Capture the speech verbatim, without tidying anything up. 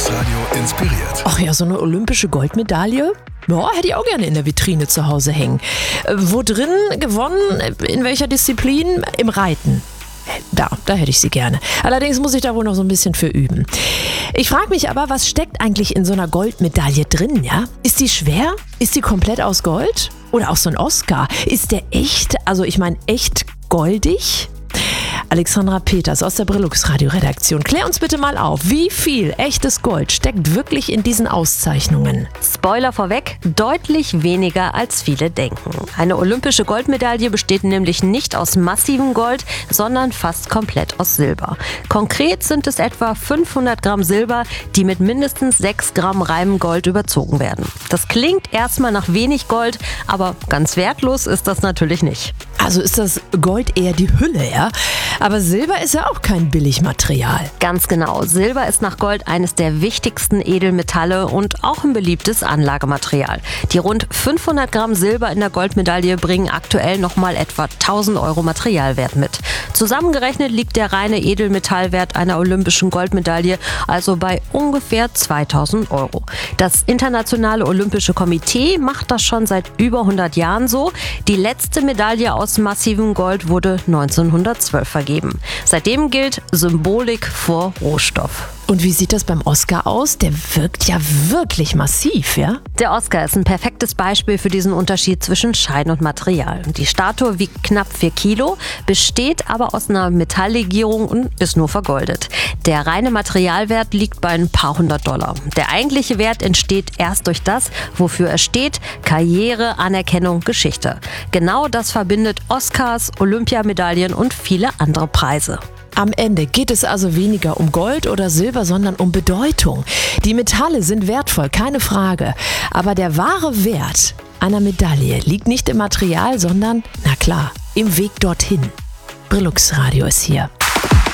Brillux-Radio inspiriert. Ach ja, so eine olympische Goldmedaille? Ja, hätte ich auch gerne in der Vitrine zu Hause hängen. Äh, wo drin gewonnen? In welcher Disziplin? Im Reiten. Da, da hätte ich sie gerne. Allerdings muss ich da wohl noch so ein bisschen für üben. Ich frage mich aber, was steckt eigentlich in so einer Goldmedaille drin, ja? Ist die schwer? Ist die komplett aus Gold? Oder auch so ein Oscar? Ist der echt, also ich meine echt goldig? Alexandra Peters aus der Brillux-Radio-Redaktion. Klär uns bitte mal auf, wie viel echtes Gold steckt wirklich in diesen Auszeichnungen? Spoiler vorweg, deutlich weniger als viele denken. Eine olympische Goldmedaille besteht nämlich nicht aus massivem Gold, sondern fast komplett aus Silber. Konkret sind es etwa fünfhundert Gramm Silber, die mit mindestens sechs Gramm reinem Gold überzogen werden. Das klingt erstmal nach wenig Gold, aber ganz wertlos ist das natürlich nicht. Also ist das Gold eher die Hülle, ja? Aber Silber ist ja auch kein Billigmaterial. Ganz genau. Silber ist nach Gold eines der wichtigsten Edelmetalle und auch ein beliebtes Anlagematerial. Die rund fünfhundert Gramm Silber in der Goldmedaille bringen aktuell nochmal etwa tausend Euro Materialwert mit. Zusammengerechnet liegt der reine Edelmetallwert einer olympischen Goldmedaille also bei ungefähr zweitausend Euro. Das Internationale Olympische Komitee macht das schon seit über hundert Jahren so. Die letzte Medaille aus massivem Gold wurde neunzehnhundertzwölf vergeben. Seitdem gilt Symbolik vor Rohstoff. Und wie sieht das beim Oscar aus? Der wirkt ja wirklich massiv, ja? Der Oscar ist ein perfektes Beispiel für diesen Unterschied zwischen Schein und Material. Die Statue wiegt knapp vier Kilo, besteht aber aus einer Metalllegierung und ist nur vergoldet. Der reine Materialwert liegt bei ein paar hundert Dollar. Der eigentliche Wert entsteht erst durch das, wofür er steht: Karriere, Anerkennung, Geschichte. Genau das verbindet Oscars, Olympiamedaillen und viele andere Preise. Am Ende geht es also weniger um Gold oder Silber, sondern um Bedeutung. Die Metalle sind wertvoll, keine Frage. Aber der wahre Wert einer Medaille liegt nicht im Material, sondern, na klar, im Weg dorthin. Brillux Radio ist hier.